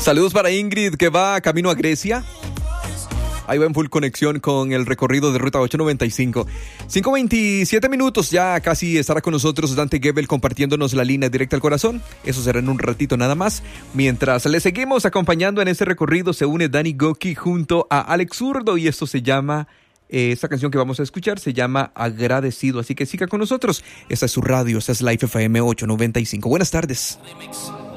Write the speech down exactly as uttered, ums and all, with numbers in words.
Saludos para Ingrid, que va camino a Grecia. Ahí va en full conexión con el recorrido de Ruta ocho noventa y cinco. cinco veintisiete minutos, ya casi estará con nosotros Dante Gebel compartiéndonos la línea directa al corazón. Eso será en un ratito nada más. Mientras le seguimos acompañando en este recorrido, se une Dani Goki junto a Alex Zurdo y esto se llama, eh, esta canción que vamos a escuchar se llama Agradecido. Así que siga con nosotros. Esta es su radio, esta es Life F M ocho noventa y cinco. Buenas tardes.